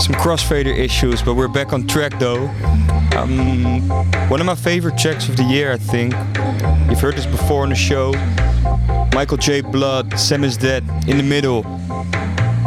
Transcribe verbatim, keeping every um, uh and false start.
some crossfader issues, but we're back on track though. Um, one of my favorite tracks of the year, I think. You've heard this before on the show. Michael J. Blood, Sam Is Dead, In The Middle.